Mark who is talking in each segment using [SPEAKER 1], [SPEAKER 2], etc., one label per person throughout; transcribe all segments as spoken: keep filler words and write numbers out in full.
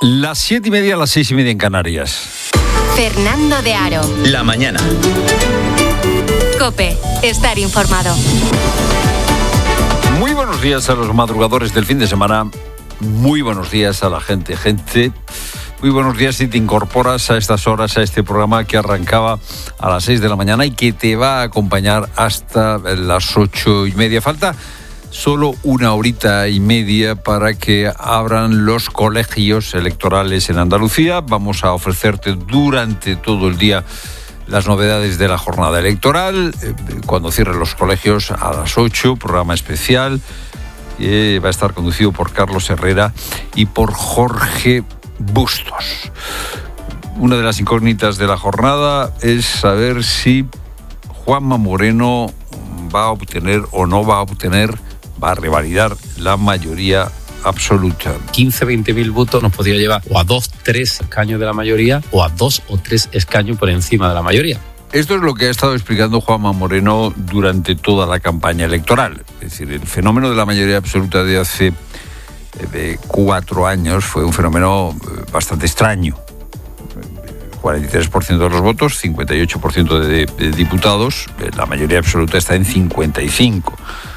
[SPEAKER 1] Las siete y media, las seis y media en Canarias.
[SPEAKER 2] Fernando de Aro.
[SPEAKER 3] La mañana.
[SPEAKER 2] COPE. Estar informado.
[SPEAKER 1] Muy buenos días a los madrugadores del fin de semana. Muy buenos días a la gente, gente. Muy buenos días si te incorporas a estas horas a este programa que arrancaba a las seis de la mañana y que te va a acompañar hasta las ocho y media. Falta solo una horita y media para que abran los colegios electorales en Andalucía. Vamos a ofrecerte durante todo el día las novedades de la jornada electoral. Cuando cierren los colegios a las ocho, programa especial. Eh, va a estar conducido por Carlos Herrera y por Jorge Bustos. Una de las incógnitas de la jornada es saber si Juanma Moreno va a obtener o no va a obtener, va a revalidar la mayoría absoluta.
[SPEAKER 4] quince, veinte mil votos nos podría llevar o a dos, tres escaños de la mayoría o a dos o tres escaños por encima de la mayoría.
[SPEAKER 1] Esto es lo que ha estado explicando Juanma Moreno durante toda la campaña electoral. Es decir, el fenómeno de la mayoría absoluta de hace de cuatro años fue un fenómeno bastante extraño. cuarenta y tres por ciento de los votos, cincuenta y ocho por ciento de, de diputados, la mayoría absoluta está en cincuenta y cinco.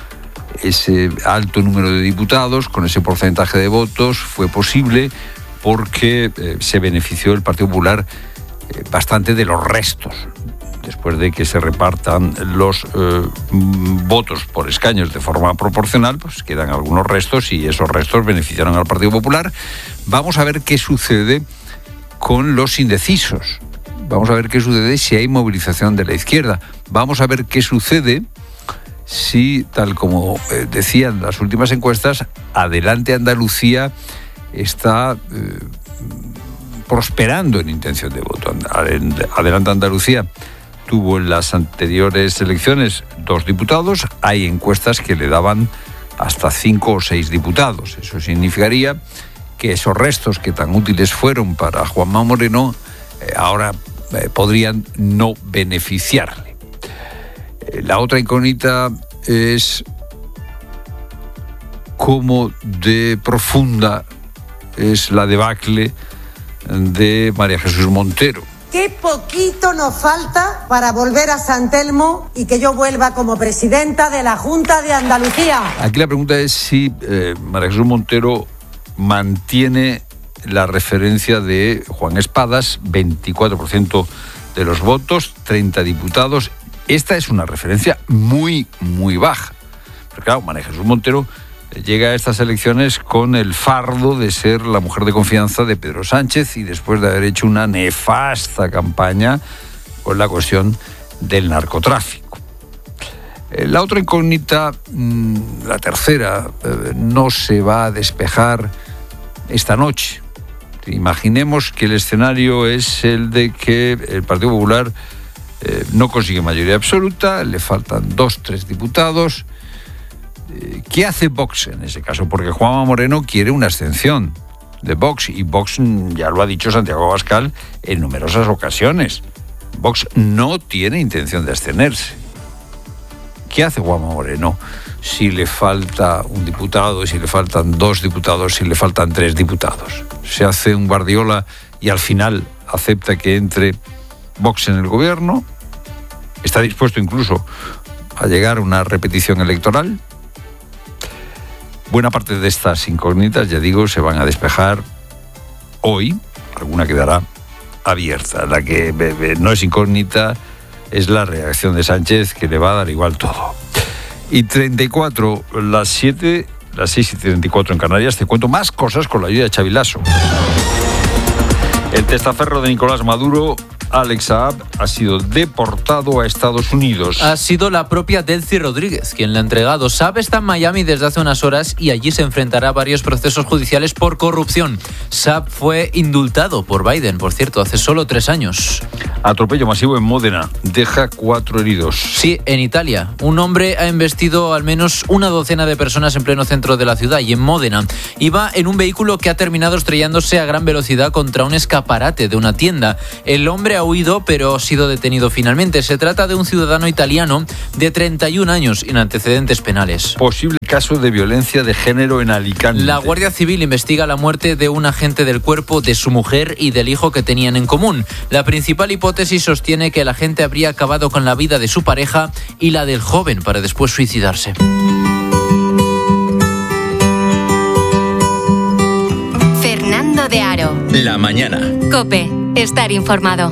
[SPEAKER 1] Ese alto número de diputados, con ese porcentaje de votos, fue posible porque eh, se benefició el Partido Popular eh, bastante de los restos. Después de que se repartan los eh, votos por escaños de forma proporcional, pues quedan algunos restos y esos restos beneficiaron al Partido Popular. Vamos a ver qué sucede con los indecisos. Vamos a ver qué sucede si hay movilización de la izquierda. Vamos a ver qué sucede si, tal como eh, decían las últimas encuestas, Adelante Andalucía está eh, prosperando en intención de voto. Adelante Andalucía tuvo en las anteriores elecciones dos diputados. Hay encuestas que le daban hasta cinco o seis diputados. Eso significaría que esos restos que tan útiles fueron para Juanma Moreno eh, ahora eh, podrían no beneficiarle. Eh, la otra incógnita es cómo de profunda es la debacle de María Jesús Montero.
[SPEAKER 5] Qué poquito nos falta para volver a San Telmo y que yo vuelva como presidenta de la Junta de Andalucía.
[SPEAKER 1] Aquí la pregunta es si eh, María Jesús Montero mantiene la referencia de Juan Espadas, veinticuatro por ciento de los votos, treinta diputados. Esta es una referencia muy, muy baja. Pero claro, María Jesús Montero llega a estas elecciones con el fardo de ser la mujer de confianza de Pedro Sánchez y después de haber hecho una nefasta campaña con la cuestión del narcotráfico. La otra incógnita, la tercera, no se va a despejar esta noche. Imaginemos que el escenario es el de que el Partido Popular eh, no consigue mayoría absoluta, le faltan dos, tres diputados. ¿Qué hace Vox en ese caso? Porque Juanma Moreno quiere una abstención de Vox y Vox, ya lo ha dicho Santiago Abascal en numerosas ocasiones, Vox no tiene intención de abstenerse. ¿Qué hace Juanma Moreno si le falta un diputado, si le faltan dos diputados, si le faltan tres diputados? ¿Se hace un Guardiola y al final acepta que entre Vox en el gobierno? ¿Está dispuesto incluso a llegar a una repetición electoral? Buena parte de estas incógnitas, ya digo, se van a despejar hoy. Alguna quedará abierta. La que no es incógnita es la reacción de Sánchez, que le va a dar igual todo. Y treinta y cuatro, las siete, las seis y treinta y cuatro en Canarias, te cuento más cosas con la ayuda de Xavi Lasso. El testaferro de Nicolás Maduro, Alex Saab, ha sido deportado a Estados Unidos.
[SPEAKER 6] Ha sido la propia Delcy Rodríguez quien le ha entregado. Saab está en Miami desde hace unas horas y allí se enfrentará a varios procesos judiciales por corrupción. Saab fue indultado por Biden, por cierto, hace solo tres años.
[SPEAKER 1] Atropello masivo en Módena, deja cuatro heridos.
[SPEAKER 6] Sí, en Italia. Un hombre ha embestido al menos una docena de personas en pleno centro de la ciudad y en Módena. Iba en un vehículo que ha terminado estrellándose a gran velocidad contra un escaparate de una tienda. El hombre ha huido, pero ha sido detenido finalmente. Se trata de un ciudadano italiano de treinta y un años sin antecedentes penales.
[SPEAKER 1] Posible caso de violencia de género en Alicante.
[SPEAKER 6] La Guardia Civil investiga la muerte de un agente del cuerpo, de su mujer y del hijo que tenían en común. La principal hipótesis sostiene que el agente habría acabado con la vida de su pareja y la del joven para después suicidarse.
[SPEAKER 2] Fernando de Aro.
[SPEAKER 3] La mañana.
[SPEAKER 2] COPE. Estar informado.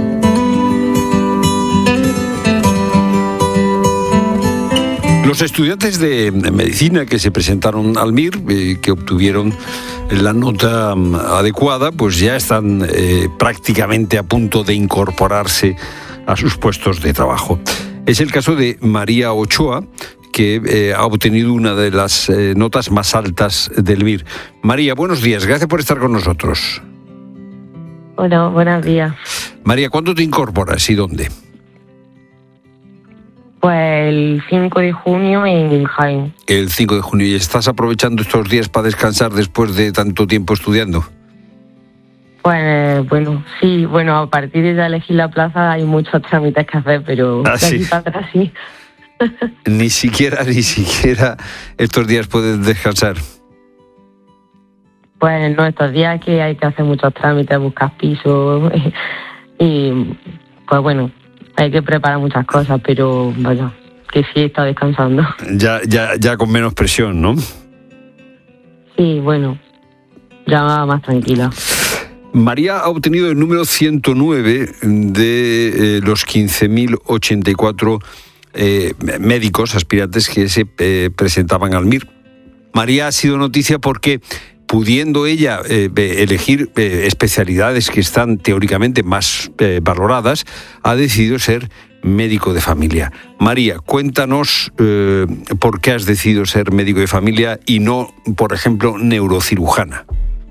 [SPEAKER 1] Los estudiantes de medicina que se presentaron al M I R, eh, que obtuvieron la nota um, adecuada, pues ya están eh, prácticamente a punto de incorporarse a sus puestos de trabajo. Es el caso de María Ochoa, que eh, ha obtenido una de las eh, notas más altas del M I R. María, buenos días, gracias por estar con nosotros.
[SPEAKER 7] Hola, buenos días.
[SPEAKER 1] María, ¿cuándo te incorporas y dónde?
[SPEAKER 7] Pues el cinco de junio en Jaén.
[SPEAKER 1] El cinco de junio. ¿Y estás aprovechando estos días para descansar después de tanto tiempo estudiando?
[SPEAKER 7] Pues bueno, sí, bueno, a partir de ya elegir la plaza hay muchos trámites que hacer, pero
[SPEAKER 1] ¿Ah,
[SPEAKER 7] de
[SPEAKER 1] sí?
[SPEAKER 7] aquí para atrás sí.
[SPEAKER 1] Ni siquiera, ni siquiera estos días puedes descansar.
[SPEAKER 7] Pues no, estos días que hay que hacer muchos trámites, buscar pisos y pues bueno, hay que preparar muchas cosas, pero vaya, que sí he estado descansando.
[SPEAKER 1] Ya, ya, ya con menos presión, ¿no?
[SPEAKER 7] Sí, bueno, ya más tranquila.
[SPEAKER 1] María ha obtenido el número ciento nueve de eh, los quince mil ochenta y cuatro eh, médicos aspirantes que se eh, presentaban al M I R. María ha sido noticia porque, pudiendo ella eh, elegir eh, especialidades que están teóricamente más eh, valoradas, ha decidido ser médico de familia. María, cuéntanos eh, por qué has decidido ser médico de familia y no, por ejemplo, neurocirujana.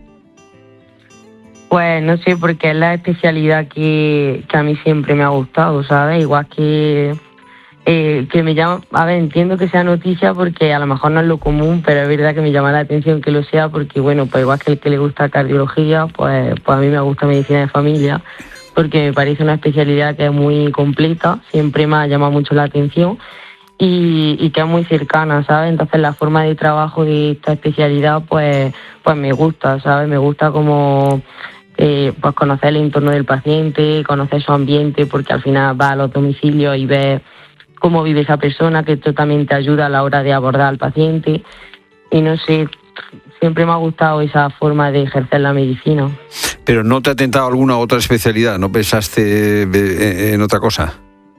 [SPEAKER 7] Pues no sé, porque es la especialidad que, que a mí siempre me ha gustado, ¿sabes? Igual que... Eh, que me llama, a ver, entiendo que sea noticia porque a lo mejor no es lo común, pero es verdad que me llama la atención que lo sea porque, bueno, pues igual que el que le gusta cardiología, pues, pues a mí me gusta medicina de familia porque me parece una especialidad que es muy completa, siempre me ha llamado mucho la atención y, y que es muy cercana, ¿sabes? Entonces la forma de trabajo de esta especialidad, pues, pues me gusta, ¿sabes? Me gusta como... Eh, pues conocer el entorno del paciente, conocer su ambiente, porque al final va a los domicilios y ves cómo vive esa persona, que esto también te ayuda a la hora de abordar al paciente. Y no sé, siempre me ha gustado esa forma de ejercer la medicina.
[SPEAKER 1] Pero ¿no te ha tentado alguna otra especialidad? ¿No pensaste en otra cosa?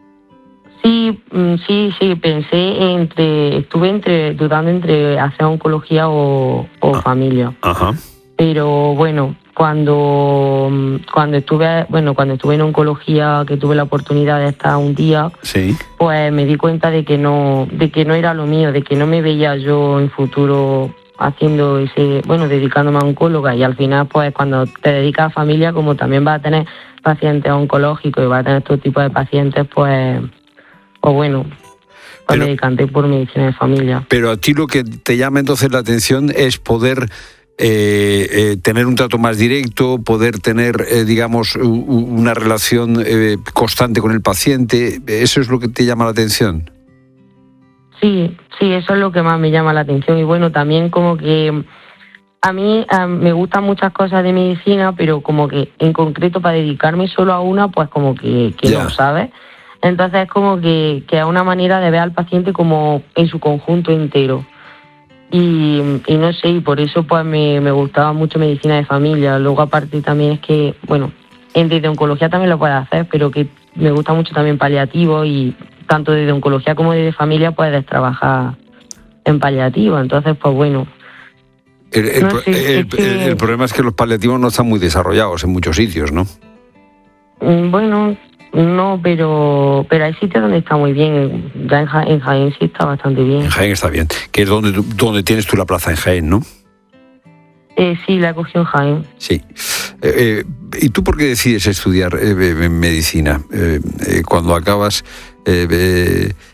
[SPEAKER 7] Sí, sí, sí, pensé entre, estuve entre dudando entre hacer oncología o, o ah, familia.
[SPEAKER 1] Ajá.
[SPEAKER 7] Pero bueno, cuando cuando estuve bueno cuando estuve en oncología, que tuve la oportunidad de estar un día,
[SPEAKER 1] sí,
[SPEAKER 7] pues me di cuenta de que no de que no era lo mío, de que no me veía yo en futuro haciendo ese, bueno, dedicándome a oncóloga. Y al final, pues cuando te dedicas a familia, como también vas a tener pacientes oncológicos y vas a tener todo tipo de pacientes, pues pues bueno, pues pero, me decanté por medicina de familia.
[SPEAKER 1] Pero a ti lo que te llama entonces la atención es poder Eh, eh, tener un trato más directo, poder tener, eh, digamos, u- una relación eh, constante con el paciente. ¿Eso es lo que te llama la atención?
[SPEAKER 7] Sí, sí, eso es lo que más me llama la atención. Y bueno, también como que a mí um, me gustan muchas cosas de medicina, pero como que en concreto para dedicarme solo a una, pues como que, que no, ¿sabes? Entonces es como que, que es una manera de ver al paciente como en su conjunto entero. Y, y no sé, y por eso pues me, me gustaba mucho medicina de familia. Luego aparte también es que, bueno, desde oncología también lo puedes hacer, pero que me gusta mucho también paliativo y tanto desde oncología como desde familia puedes trabajar en paliativo. Entonces, pues bueno.
[SPEAKER 1] El, el, no sé, el, el, que... el, el problema es que los paliativos no están muy desarrollados en muchos sitios, ¿no?
[SPEAKER 7] Bueno... No, pero pero hay sitios donde está muy bien. Ya en, ja, en Jaén sí está bastante bien.
[SPEAKER 1] En Jaén está bien. Que es donde, donde tienes tú la plaza, en Jaén, ¿no?
[SPEAKER 7] Eh, sí, la he cogido en Jaén.
[SPEAKER 1] Sí. Eh, eh, ¿Y tú por qué decides estudiar eh, medicina? Eh, eh, cuando acabas, eh, eh,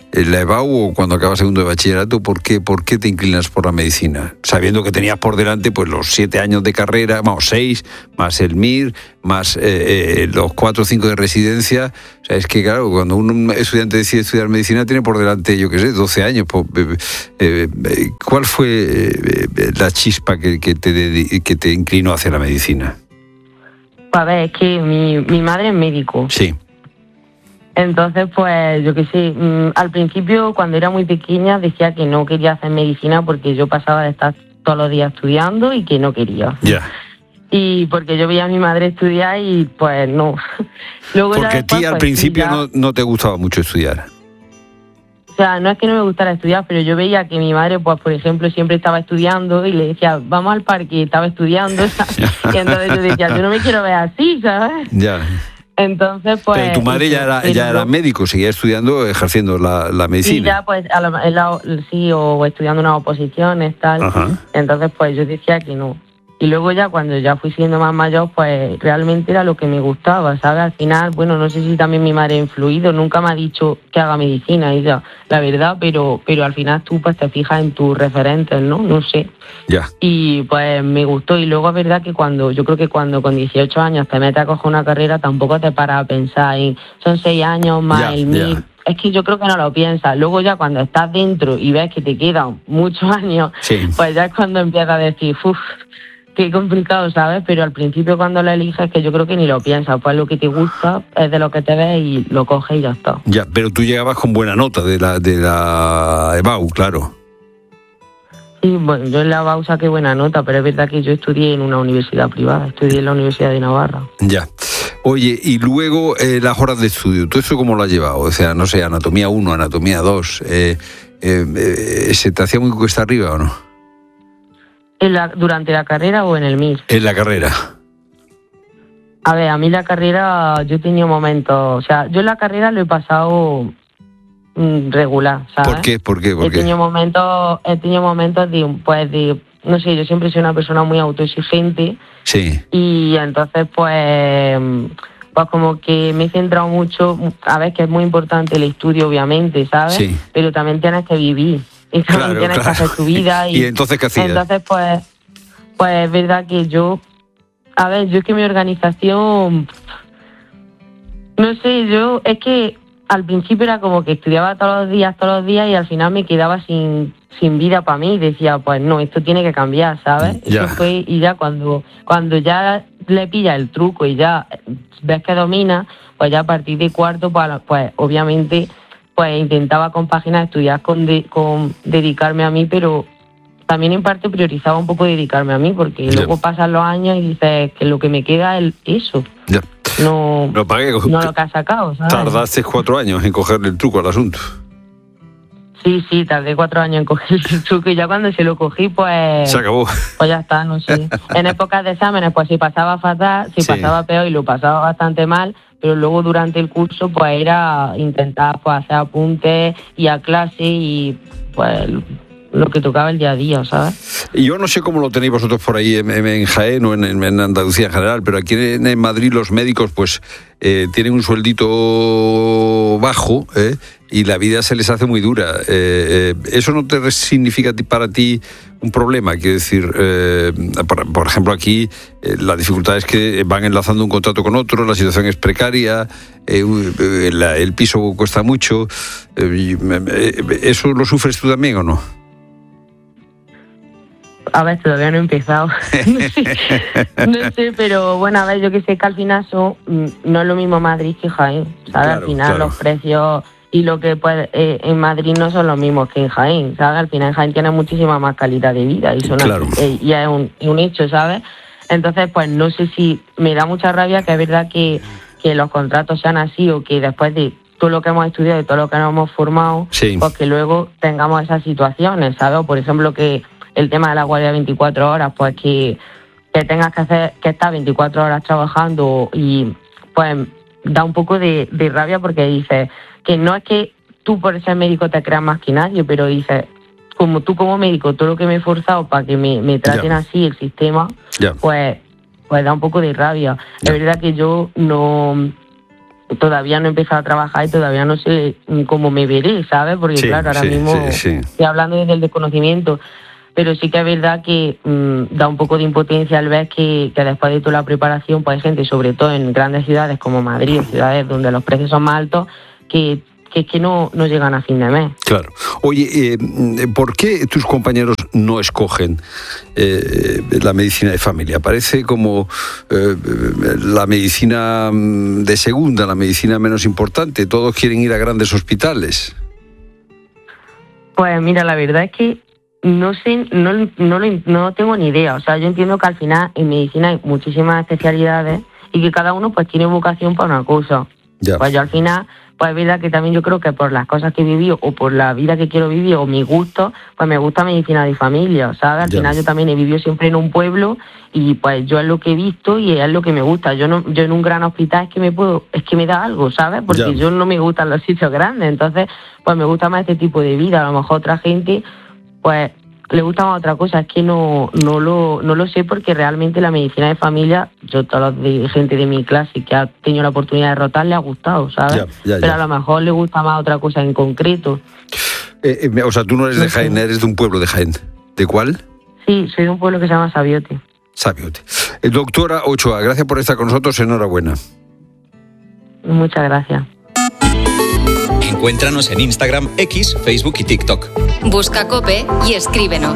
[SPEAKER 1] en la EBAU o cuando acabas segundo de bachillerato, ¿por qué, ¿por qué te inclinas por la medicina? Sabiendo que tenías por delante pues los siete años de carrera, vamos, seis, más el M I R, más eh, eh, los cuatro o cinco de residencia. O sea, es que claro, cuando un estudiante decide estudiar medicina tiene por delante, yo qué sé, doce años. Pues, eh, eh, ¿Cuál fue eh, la chispa que, que, te, que te inclinó hacia la medicina?
[SPEAKER 7] A ver, es que mi, mi madre es médico.
[SPEAKER 1] Sí.
[SPEAKER 7] Entonces, pues, yo qué sé, mmm, al principio, cuando era muy pequeña, decía que no quería hacer medicina porque yo pasaba de estar todos los días estudiando y que no quería.
[SPEAKER 1] Ya. Yeah.
[SPEAKER 7] Y porque yo veía a mi madre estudiar y, pues, no. Luego
[SPEAKER 1] porque
[SPEAKER 7] después,
[SPEAKER 1] a ti al
[SPEAKER 7] pues,
[SPEAKER 1] principio
[SPEAKER 7] ya...
[SPEAKER 1] no, no te gustaba mucho estudiar.
[SPEAKER 7] O sea, no es que no me gustara estudiar, pero yo veía que mi madre, pues, por ejemplo, siempre estaba estudiando y le decía, vamos al parque, y estaba estudiando. Y entonces yo decía, yo no me quiero ver así, ¿sabes?
[SPEAKER 1] Ya.
[SPEAKER 7] Entonces, pues...
[SPEAKER 1] Pero tu madre ya era, ya era médico, seguía estudiando, ejerciendo la, la medicina.
[SPEAKER 7] Sí, ya pues, a la, la, sí, o estudiando unas oposiciones, tal.
[SPEAKER 1] Ajá.
[SPEAKER 7] Entonces, pues yo decía que no. Y luego ya, cuando ya fui siendo más mayor, pues realmente era lo que me gustaba, ¿sabes? Al final, bueno, no sé si también mi madre ha influido, nunca me ha dicho que haga medicina, ella, la verdad, pero pero al final tú pues te fijas en tus referentes, ¿no? No sé.
[SPEAKER 1] Ya.
[SPEAKER 7] Y pues me gustó, y luego es verdad que cuando, yo creo que cuando con dieciocho años te metes a coger una carrera, tampoco te paras a pensar en, son seis años más
[SPEAKER 1] ya,
[SPEAKER 7] el M I R.
[SPEAKER 1] Ya.
[SPEAKER 7] Es que yo creo que no lo piensas. Luego ya cuando estás dentro y ves que te quedan muchos años,
[SPEAKER 1] sí.
[SPEAKER 7] Pues ya es cuando empiezas a decir, uff, qué complicado, ¿sabes? Pero al principio cuando lo eliges, que yo creo que ni lo piensas, pues lo que te gusta es de lo que te ves y lo coges y ya está.
[SPEAKER 1] Ya, pero tú llegabas con buena nota de la de la EBAU, claro.
[SPEAKER 7] Sí, bueno, yo en la EBAU saqué buena nota, pero es verdad que yo estudié en una universidad privada, estudié en la Universidad de Navarra.
[SPEAKER 1] Ya. Oye, y luego eh, las horas de estudio, ¿tú eso cómo lo has llevado? O sea, no sé, anatomía uno, anatomía dos, eh, eh, eh, ¿se te hacía muy cuesta arriba o no?
[SPEAKER 7] ¿En la, ¿Durante la carrera o en el M I R?
[SPEAKER 1] En la carrera.
[SPEAKER 7] A ver, a mí la carrera, yo he tenido momentos, o sea, yo en la carrera lo he pasado mmm, regular, ¿sabes?
[SPEAKER 1] ¿Por qué? ¿Por qué? ¿Por
[SPEAKER 7] he
[SPEAKER 1] qué?
[SPEAKER 7] Tenido momentos, he tenido momentos de, pues, de, no sé, yo siempre soy una persona muy autoexigente.
[SPEAKER 1] Sí.
[SPEAKER 7] Y entonces, pues, pues como que me he centrado mucho, a ver, que es muy importante el estudio, obviamente, ¿sabes?
[SPEAKER 1] Sí.
[SPEAKER 7] Pero también tienes que vivir. Y también
[SPEAKER 1] claro,
[SPEAKER 7] tienes
[SPEAKER 1] claro.
[SPEAKER 7] que hacer tu vida. Y,
[SPEAKER 1] ¿Y entonces qué hacías?
[SPEAKER 7] Entonces, pues, pues es verdad que yo, a ver, yo es que mi organización, no sé, yo, es que al principio era como que estudiaba todos los días, todos los días y al final me quedaba sin, sin vida para mí y decía, pues no, esto tiene que cambiar, ¿sabes?
[SPEAKER 1] Ya.
[SPEAKER 7] Eso fue, y ya cuando, cuando ya le pilla el truco y ya ves que domina, pues ya a partir de cuarto, pues, pues obviamente... pues intentaba compaginar estudiar con, de, con dedicarme a mí, pero también en parte priorizaba un poco dedicarme a mí, porque
[SPEAKER 1] ya.
[SPEAKER 7] Luego pasan los años y dices que lo que me queda es eso.
[SPEAKER 1] Ya.
[SPEAKER 7] No,
[SPEAKER 1] lo, pagué,
[SPEAKER 7] no lo que has sacado, ¿sabes?
[SPEAKER 1] Tardaste cuatro años en cogerle el truco al asunto.
[SPEAKER 7] Sí, sí, tardé cuatro años en coger el truco y ya cuando se lo cogí, pues...
[SPEAKER 1] Se acabó.
[SPEAKER 7] Pues ya está, no sé. En épocas de exámenes, pues si pasaba fatal, si
[SPEAKER 1] sí.
[SPEAKER 7] pasaba peor y lo pasaba bastante mal, pero luego durante el curso pues era intentar pues hacer apuntes y a clase y pues lo que tocaba el día a día, ¿sabes?
[SPEAKER 1] Y yo no sé cómo lo tenéis vosotros por ahí en, en Jaén o en, en Andalucía en general, pero aquí en, en Madrid los médicos pues eh, tienen un sueldito bajo eh, y la vida se les hace muy dura. Eh, eh, ¿Eso no te significa para ti un problema? Quiero decir, eh, por, por ejemplo, aquí eh, la dificultad es que van enlazando un contrato con otro, la situación es precaria, eh, el, el piso cuesta mucho. Eh, ¿Eso lo sufres tú también o no?
[SPEAKER 7] A ver, todavía no he empezado. no, sé, no sé, pero bueno, a ver, yo que sé que al final son, no es lo mismo Madrid que Jaén, ¿sabes?
[SPEAKER 1] Claro,
[SPEAKER 7] al final
[SPEAKER 1] claro.
[SPEAKER 7] los precios y lo que pues eh, en Madrid no son los mismos que en Jaén, ¿sabes? Al final en Jaén tiene muchísima más calidad de vida y, son
[SPEAKER 1] claro.
[SPEAKER 7] así, eh, y es un, un hecho, ¿sabes? Entonces, pues no sé si me da mucha rabia que es verdad que, que los contratos sean así o que después de todo lo que hemos estudiado y todo lo que nos hemos formado,
[SPEAKER 1] sí.
[SPEAKER 7] pues que luego tengamos esas situaciones, ¿sabes? O por ejemplo que el tema de la guardia veinticuatro horas, pues que, que tengas que hacer que estar veinticuatro horas trabajando y pues da un poco de, de rabia porque dices que no es que tú por ser médico te creas más que nadie, pero dices, como tú como médico, todo lo que me he esforzado para que me, me traten
[SPEAKER 1] ya.
[SPEAKER 7] así el sistema,
[SPEAKER 1] ya.
[SPEAKER 7] pues, pues da un poco de rabia.
[SPEAKER 1] Ya.
[SPEAKER 7] Es verdad que yo no... todavía no he empezado a trabajar y todavía no sé cómo me veré, ¿sabes? Porque
[SPEAKER 3] Sí,
[SPEAKER 7] claro, ahora
[SPEAKER 3] sí,
[SPEAKER 7] mismo
[SPEAKER 3] sí, sí.
[SPEAKER 7] estoy hablando desde el desconocimiento, pero sí que es verdad que mmm, da un poco de impotencia al ver que, que después de toda la preparación, pues hay gente, sobre todo en grandes ciudades como Madrid, ciudades donde los precios son más altos, que que es que no, no llegan a fin de mes.
[SPEAKER 3] Claro. Oye, eh, ¿por qué tus compañeros no escogen eh, la medicina de familia? Parece como eh, la medicina de segunda, la medicina menos importante. Todos quieren ir a grandes hospitales.
[SPEAKER 7] Pues mira, la verdad es que no sé, no, no, lo, no tengo ni idea. O sea, yo entiendo que al final en medicina hay muchísimas especialidades y que cada uno pues tiene vocación para una cosa.
[SPEAKER 3] Ya.
[SPEAKER 7] Pues yo al final... Pues es verdad que también yo creo que por las cosas que he vivido o por la vida que quiero vivir o mi gusto, pues me gusta medicina de familia, ¿sabes? Al
[SPEAKER 3] Ya.
[SPEAKER 7] final yo también he vivido siempre en un pueblo y pues yo es lo que he visto y es lo que me gusta. Yo no, yo en un gran hospital es que me puedo, es que me da algo, ¿sabes? Porque
[SPEAKER 3] Ya.
[SPEAKER 7] yo no me gustan los sitios grandes, entonces pues me gusta más este tipo de vida. A lo mejor otra gente, pues le gusta más otra cosa, es que no, no lo, no lo sé porque realmente la medicina de familia, yo toda la gente de mi clase que ha tenido la oportunidad de rotar le ha gustado, ¿sabes?
[SPEAKER 3] Ya, ya, ya.
[SPEAKER 7] Pero a lo mejor le gusta más otra cosa en concreto.
[SPEAKER 3] Eh, eh, o sea, tú no eres
[SPEAKER 7] No
[SPEAKER 3] de
[SPEAKER 7] sé.
[SPEAKER 3] Jaén, eres de un pueblo de Jaén. ¿De cuál?
[SPEAKER 7] Sí, soy de un pueblo que se llama Sabiote.
[SPEAKER 3] Sabiote. Eh, doctora Ochoa, gracias por estar con nosotros, enhorabuena.
[SPEAKER 7] Muchas gracias.
[SPEAKER 8] Encuéntranos en Instagram, X, Facebook y TikTok.
[SPEAKER 2] Busca COPE y escríbenos.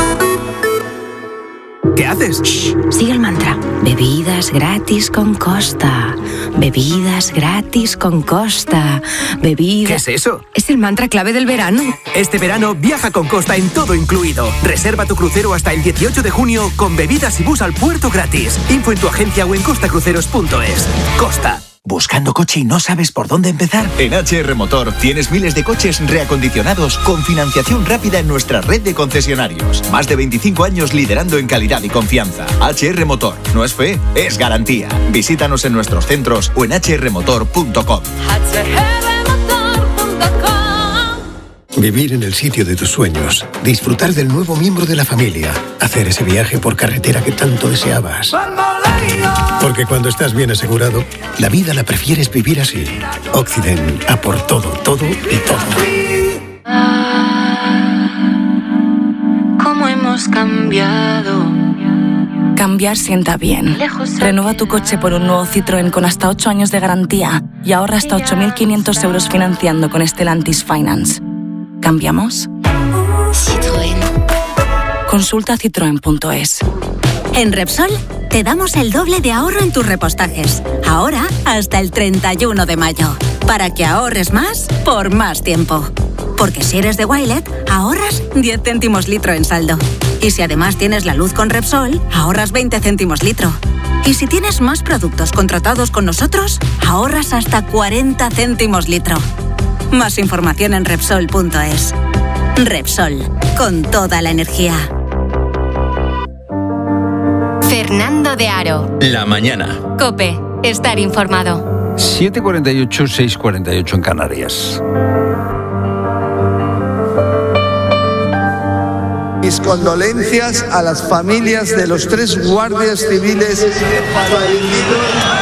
[SPEAKER 9] ¿Qué haces?
[SPEAKER 10] Shh, sigue el mantra. Bebidas gratis con Costa. Bebidas gratis con Costa. Bebidas...
[SPEAKER 9] ¿Qué es eso?
[SPEAKER 10] Es el mantra clave del verano.
[SPEAKER 9] Este verano viaja con Costa en todo incluido. Reserva tu crucero hasta el dieciocho de junio con bebidas y bus al puerto gratis. Info en tu agencia o en costacruceros punto es. Costa. ¿Buscando coche y no sabes por dónde empezar?
[SPEAKER 11] En H R Motor tienes miles de coches reacondicionados con financiación rápida en nuestra red de concesionarios. Más de veinticinco años liderando en calidad y confianza. H R Motor. No es fe, es garantía. Visítanos en nuestros centros o en h r motor punto com.
[SPEAKER 12] Vivir en el sitio de tus sueños, disfrutar del nuevo miembro de la familia, hacer ese viaje por carretera que tanto deseabas. Porque cuando estás bien asegurado, la vida la prefieres vivir así. Occident, a por todo, todo y todo.
[SPEAKER 13] ¿Cómo hemos cambiado?
[SPEAKER 14] Cambiar sienta bien. Renueva tu coche por un nuevo Citroën con hasta ocho años de garantía y ahorra hasta ocho mil quinientos euros financiando con Stellantis Finance. ¿Cambiamos?
[SPEAKER 13] Citroën.
[SPEAKER 14] Consulta citroen punto es.
[SPEAKER 15] En Repsol te damos el doble de ahorro en tus repostajes. Ahora hasta el treinta y uno de mayo. Para que ahorres más por más tiempo. Porque si eres de Wilet, ahorras diez céntimos litro en saldo. Y si además tienes la luz con Repsol, ahorras veinte céntimos litro. Y si tienes más productos contratados con nosotros, ahorras hasta cuarenta céntimos litro. Más información en Repsol punto es. Repsol, con toda la energía.
[SPEAKER 2] Fernando de Aro.
[SPEAKER 8] La mañana.
[SPEAKER 2] COPE. Estar informado.
[SPEAKER 1] siete cuarenta y ocho, seis cuarenta y ocho en Canarias.
[SPEAKER 16] Mis condolencias a las familias de los tres guardias civiles fallecidos.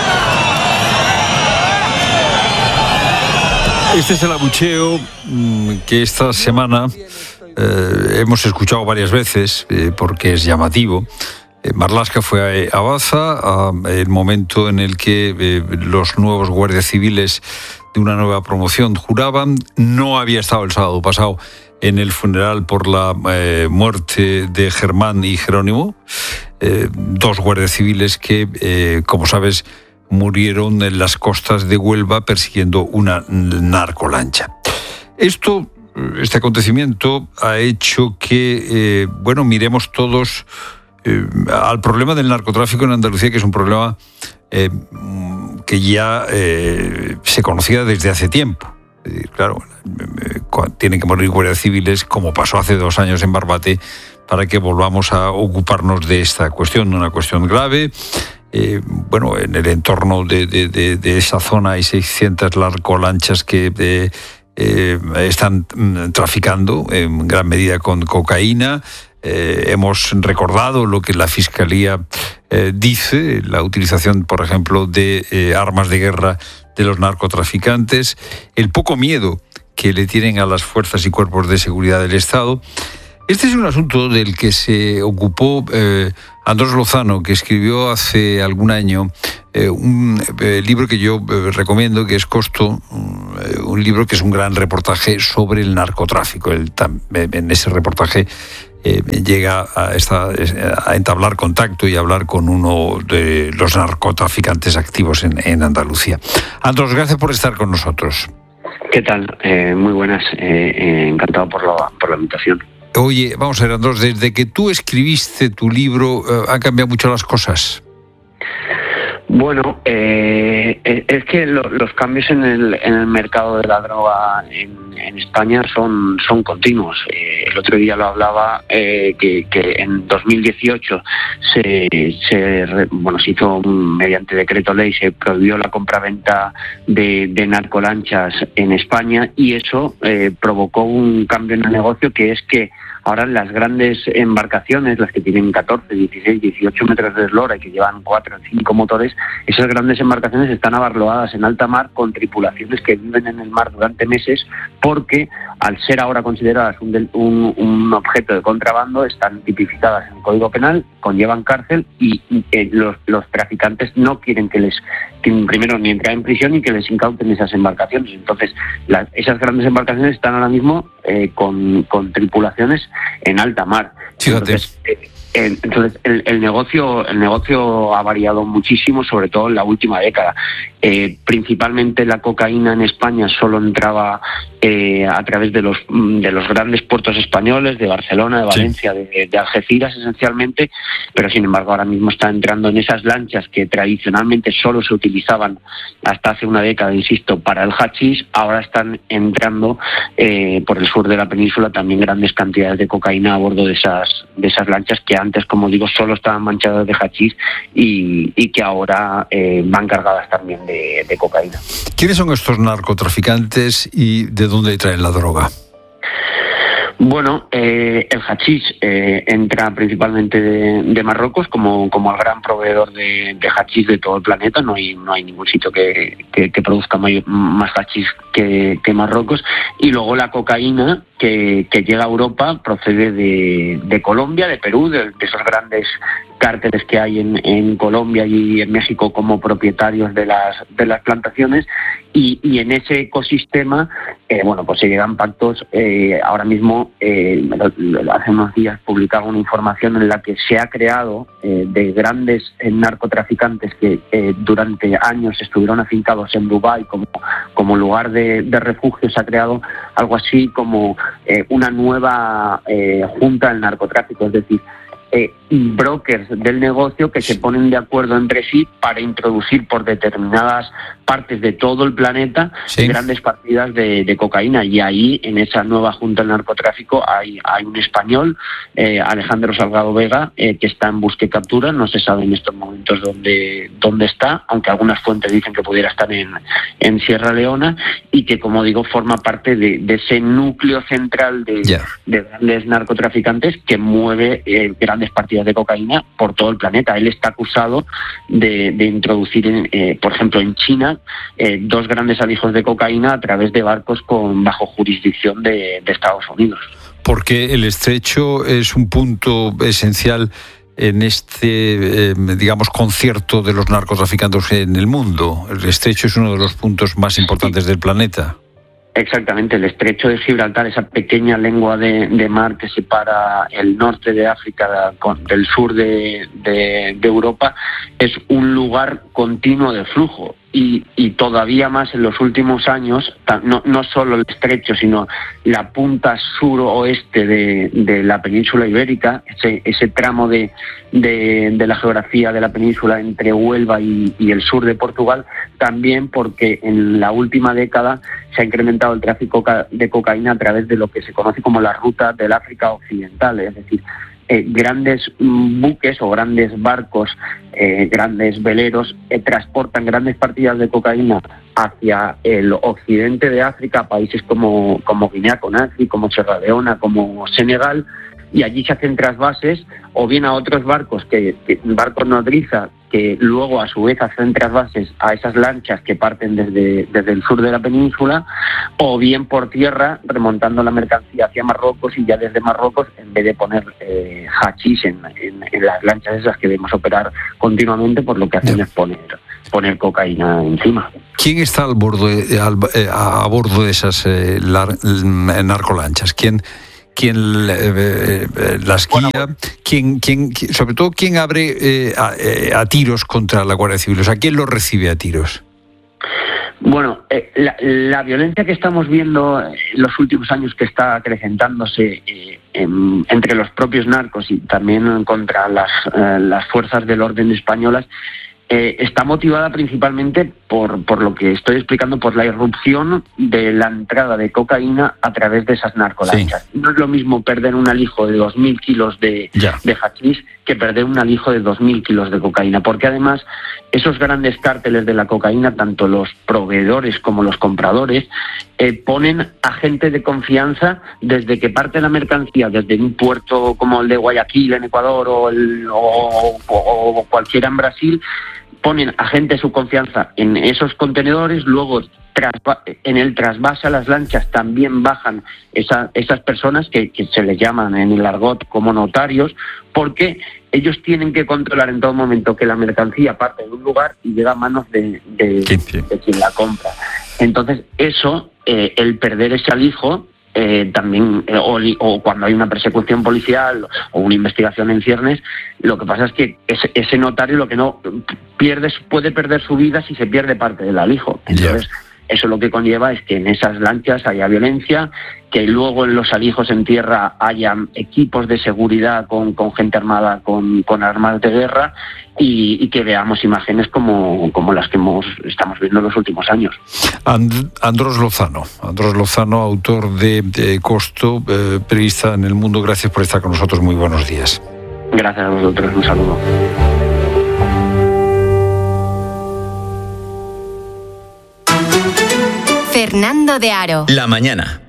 [SPEAKER 1] Este es el abucheo que esta semana eh, hemos escuchado varias veces eh, porque es llamativo. Eh, Marlaska fue a Baza, a el momento en el que eh, los nuevos guardias civiles de una nueva promoción juraban. No había estado el sábado pasado en el funeral por la eh, muerte de Germán y Jerónimo, eh, dos guardias civiles que, eh, como sabes, murieron en las costas de Huelva persiguiendo una narcolancha. Esto, este acontecimiento ha hecho que, eh, bueno, miremos todos eh, al problema del narcotráfico en Andalucía, que es un problema eh, que ya eh, se conocía desde hace tiempo. Es decir, claro, eh, tienen que morir guardias civiles, como pasó hace dos años en Barbate, para que volvamos a ocuparnos de esta cuestión, una cuestión grave. Eh, bueno, en el entorno de, de, de, de esa zona hay seiscientas narcolanchas que eh, eh, están traficando en gran medida con cocaína. Eh, hemos recordado lo que la Fiscalía eh, dice, la utilización, por ejemplo, de eh, armas de guerra de los narcotraficantes, el poco miedo que le tienen a las fuerzas y cuerpos de seguridad del Estado. Este es un asunto del que se ocupó eh, Andrés Lozano, que escribió hace algún año eh, un eh, libro que yo eh, recomiendo, que es Costo, eh, un libro que es un gran reportaje sobre el narcotráfico. El, en ese reportaje eh, llega a, esta, a entablar contacto y a hablar con uno de los narcotraficantes activos en, en Andalucía. Andrés, gracias por estar con nosotros.
[SPEAKER 17] ¿Qué tal? Eh, muy buenas. Eh, eh, encantado por la, por la invitación.
[SPEAKER 1] Oye, vamos a ver, Andrés, desde que tú escribiste tu libro, eh, ¿han cambiado mucho las cosas?
[SPEAKER 17] Bueno, eh, es que lo, los cambios en el, en el mercado de la droga en, en España son, son continuos. Eh, el otro día lo hablaba, eh, que, que en dos mil dieciocho se, se, bueno, se hizo mediante decreto ley, se prohibió la compraventa de, de narcolanchas en España, y eso eh, provocó un cambio en el negocio, que es que ahora las grandes embarcaciones, las que tienen catorce, dieciséis, dieciocho metros de eslora y que llevan cuatro o cinco motores, esas grandes embarcaciones están abarloadas en alta mar con tripulaciones que viven en el mar durante meses, porque al ser ahora consideradas un, un, un objeto de contrabando, están tipificadas en el Código Penal, conllevan cárcel, y eh, los, los traficantes no quieren que les, que primero ni entrar en prisión ni que les incauten esas embarcaciones. Entonces, las, esas grandes embarcaciones están ahora mismo eh, con, con tripulaciones en alta mar.
[SPEAKER 1] Fíjate.
[SPEAKER 17] Entonces, eh, entonces el, el negocio el negocio ha variado muchísimo, sobre todo en la última década. Eh, principalmente la cocaína en España solo entraba eh, a través de los de los grandes puertos españoles, de Barcelona, de Valencia, sí. de, de Algeciras esencialmente, pero sin embargo ahora mismo está entrando en esas lanchas que tradicionalmente solo se utilizaban hasta hace una década, insisto, para el hachís. Ahora están entrando eh, por el sur de la península también grandes cantidades de cocaína a bordo de esas de esas lanchas que antes, como digo, solo estaban manchadas de hachís y, y que ahora eh, van cargadas también de, de cocaína.
[SPEAKER 1] ¿Quiénes son estos narcotraficantes y de dónde traen la droga?
[SPEAKER 17] Bueno, eh, el hachís eh, entra principalmente de, de Marruecos como, como el gran proveedor de, de hachís de todo el planeta. No hay no hay ningún sitio que, que, que produzca mayor, más hachís que, que Marruecos. Y luego la cocaína que, que llega a Europa procede de, de Colombia, de Perú, de, de esos grandes cárteles que hay en, en Colombia y en México como propietarios de las de las plantaciones, y, y en ese ecosistema eh, bueno pues se llegan pactos. Eh, ahora mismo eh, hace unos días publicaba una información en la que se ha creado eh, de grandes eh, narcotraficantes que eh, durante años estuvieron afincados en Dubái como, como lugar de, de refugio. Se ha creado algo así como eh, una nueva eh, junta del narcotráfico, es decir, Eh, brokers del negocio que se ponen de acuerdo entre sí para introducir por determinadas partes de todo el planeta sí. grandes partidas de, de cocaína. Y ahí, en esa nueva junta del narcotráfico, hay, hay un español, eh, Alejandro Salgado Vega, eh, que está en busca y captura. No se sabe en estos momentos dónde, dónde está, aunque algunas fuentes dicen que pudiera estar en, en Sierra Leona, y que, como digo, forma parte de, de ese núcleo central de, yeah. de grandes narcotraficantes que mueve eh, grandes partidas de cocaína por todo el planeta. Él está acusado de, de introducir, en, eh, por ejemplo, en China, eh, dos grandes alijos de cocaína a través de barcos con bajo jurisdicción de, de Estados Unidos.
[SPEAKER 1] Porque el estrecho es un punto esencial en este, eh, digamos, concierto de los narcotraficantes en el mundo. El estrecho es uno de los puntos más importantes sí. del planeta.
[SPEAKER 17] Exactamente, el estrecho de Gibraltar, esa pequeña lengua de, de mar que separa el norte de África con, del sur de, de, de Europa, es un lugar continuo de flujo. Y, y todavía más en los últimos años, no, no solo el estrecho, sino la punta suroeste de, de la península ibérica, ese, ese tramo de, de, de la geografía de la península entre Huelva y, y el sur de Portugal, también porque en la última década se ha incrementado el tráfico de cocaína a través de lo que se conoce como la ruta del África Occidental, es decir, Eh, grandes buques o grandes barcos, eh, grandes veleros, eh, transportan grandes partidas de cocaína hacia el occidente de África, países como, como Guinea Conakry, como Sierra Leona, como Senegal, y allí se hacen trasvases o bien a otros barcos, que, que barcos nodriza, que luego a su vez hacen trasvases a esas lanchas que parten desde, desde el sur de la península, o bien por tierra remontando la mercancía hacia Marruecos, y ya desde Marruecos, en vez de poner eh, hachís en, en, en las lanchas esas que vemos operar continuamente, pues lo que hacen es poner, poner cocaína encima.
[SPEAKER 3] ¿Quién está al bordo de, al, eh, a bordo de esas eh, lar, narcolanchas? ¿Quién, quién eh, eh, las guía? Bueno, ¿Quién, quién, sobre todo, quién abre eh, a, eh, a tiros contra la Guardia Civil? O sea, ¿quién lo recibe a tiros?
[SPEAKER 17] Bueno, eh, la, la violencia que estamos viendo en los últimos años, que está acrecentándose eh, en, entre los propios narcos y también contra las, eh, las fuerzas del orden españolas, Eh, está motivada principalmente por, por lo que estoy explicando, por la irrupción de la entrada de cocaína a través de esas narcolanchas. Sí. No es lo mismo perder un alijo de dos mil kilos de, de hachís que perder un alijo de dos mil kilos de cocaína, porque además esos grandes cárteles de la cocaína, tanto los proveedores como los compradores, eh, ponen a gente de confianza desde que parte la mercancía, desde un puerto como el de Guayaquil en Ecuador o, el, o, o, o cualquiera en Brasil, ponen a gente de su confianza en esos contenedores, luego trasva- en el trasvase a las lanchas también bajan esa, esas personas que, que se les llaman en el argot como notarios, porque ellos tienen que controlar en todo momento que la mercancía parte de un lugar y llega a manos de, de, de quien la compra. Entonces eso, eh, el perder ese alijo, Eh, también eh, o, o cuando hay una persecución policial o una investigación en ciernes, lo que pasa es que ese, ese notario lo que no pierde, puede perder su vida si se pierde parte del alijo. Entonces yeah. Eso lo que conlleva es que en esas lanchas haya violencia, que luego en los alijos en tierra haya equipos de seguridad con, con gente armada con, con armas de guerra, y, y que veamos imágenes como, como las que hemos, estamos viendo en los últimos años.
[SPEAKER 3] And, Andrós Lozano, Andrós Lozano, autor de, de Costo, eh, periodista en El Mundo, gracias por estar con nosotros, muy buenos días.
[SPEAKER 17] Gracias a vosotros, un saludo.
[SPEAKER 2] Fernando de Aro.
[SPEAKER 8] La mañana.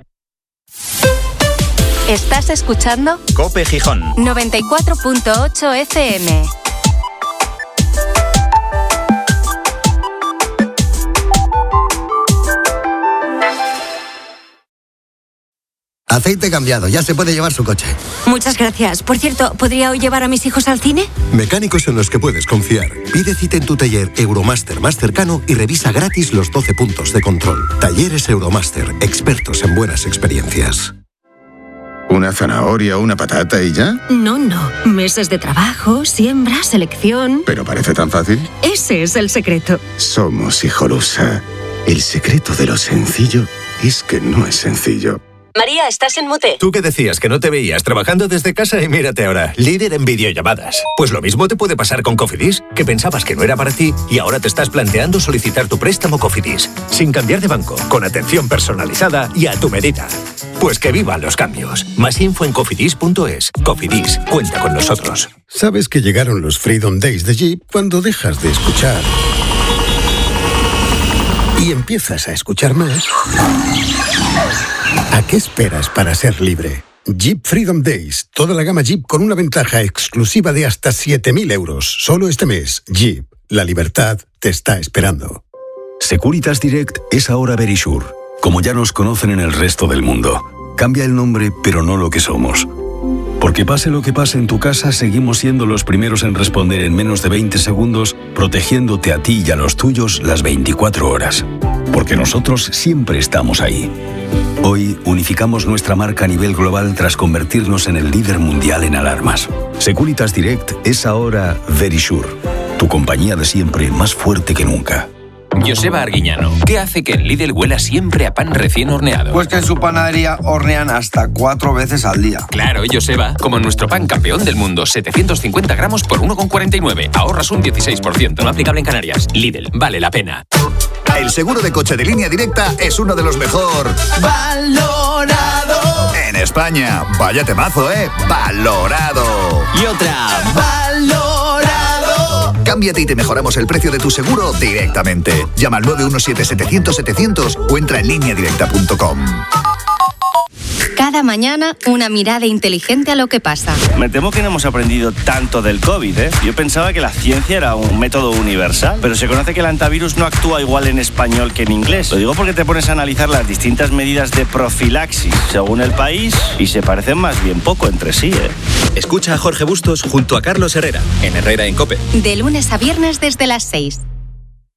[SPEAKER 2] ¿Estás escuchando?
[SPEAKER 8] COPE Gijón.
[SPEAKER 2] noventa y cuatro punto ocho F M.
[SPEAKER 18] Aceite cambiado, ya se puede llevar su coche.
[SPEAKER 15] Muchas gracias. Por cierto, ¿podría hoy llevar a mis hijos al cine?
[SPEAKER 18] Mecánicos en los que puedes confiar. Pide cita en tu taller Euromaster más cercano y revisa gratis los doce puntos de control. Talleres Euromaster, expertos en buenas experiencias.
[SPEAKER 19] ¿Una zanahoria o una patata y ya?
[SPEAKER 15] No, no. Meses de trabajo, siembra, selección...
[SPEAKER 19] ¿Pero parece tan fácil?
[SPEAKER 15] Ese es el secreto.
[SPEAKER 19] Somos Hijolusa. El secreto de lo sencillo es que no es sencillo.
[SPEAKER 15] María, estás en mute.
[SPEAKER 20] Tú que decías que no te veías trabajando desde casa y mírate ahora, líder en videollamadas. Pues lo mismo te puede pasar con Cofidis, que pensabas que no era para ti y ahora te estás planteando solicitar tu préstamo Cofidis, sin cambiar de banco, con atención personalizada y a tu medida. Pues que vivan los cambios. Más info en cofidis punto es. Cofidis, cuenta con nosotros.
[SPEAKER 12] Sabes que llegaron los Freedom Days de Jeep cuando dejas de escuchar y empiezas a escuchar más. ¿A qué esperas para ser libre? Jeep Freedom Days. Toda la gama Jeep con una ventaja exclusiva de hasta siete mil euros. Solo este mes. Jeep. La libertad te está esperando.
[SPEAKER 21] Securitas Direct es ahora Verisure, como ya nos conocen en el resto del mundo. Cambia el nombre, pero no lo que somos. Porque pase lo que pase en tu casa, seguimos siendo los primeros en responder en menos de veinte segundos, protegiéndote a ti y a los tuyos las veinticuatro horas. Porque nosotros siempre estamos ahí. Hoy unificamos nuestra marca a nivel global tras convertirnos en el líder mundial en alarmas. Securitas Direct es ahora Verisure, tu compañía de siempre más fuerte que nunca.
[SPEAKER 22] Joseba Arguiñano, ¿qué hace que en Lidl huela siempre a pan recién horneado?
[SPEAKER 23] Pues que en su panadería hornean hasta cuatro veces al día.
[SPEAKER 22] Claro, Joseba, como nuestro pan campeón del mundo, setecientos cincuenta gramos por uno con cuarenta y nueve. Ahorras un dieciséis por ciento. No aplicable en Canarias. Lidl, vale la pena.
[SPEAKER 11] El seguro de coche de Línea Directa es uno de los mejor valorado en España. Vaya temazo, ¿eh? Valorado.
[SPEAKER 22] Y otra.
[SPEAKER 11] Valorado. Cámbiate y te mejoramos el precio de tu seguro directamente. Llama al nueve uno siete, setecientos, setecientos o entra en línea directa punto com.
[SPEAKER 2] Cada mañana, una mirada inteligente a lo que pasa.
[SPEAKER 4] Me temo que no hemos aprendido tanto del COVID, ¿eh? Yo pensaba que la ciencia era un método universal, pero se conoce que el antivirus no actúa igual en español que en inglés. Lo digo porque te pones a analizar las distintas medidas de profilaxis según el país y se parecen más bien poco entre sí, ¿eh?
[SPEAKER 8] Escucha a Jorge Bustos junto a Carlos Herrera, en Herrera en COPE.
[SPEAKER 2] De lunes a viernes desde las seis.